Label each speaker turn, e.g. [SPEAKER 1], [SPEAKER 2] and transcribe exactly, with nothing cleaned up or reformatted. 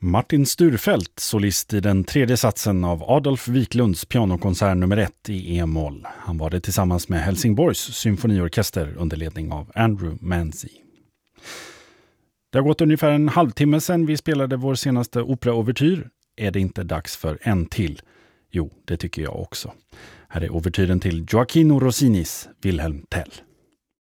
[SPEAKER 1] Martin Sturfeldt, solist i den tredje satsen av Adolf Wiklunds pianokonsert nummer ett i E-moll. Han var det tillsammans med Helsingborgs symfoniorkester under ledning av Andrew Manzi. Det har gått ungefär en halvtimme sedan vi spelade vår senaste opera-overtyr. Är det inte dags för en till? Jo, det tycker jag också. Här är overtyren till Gioacchino Rossinis Wilhelm Tell.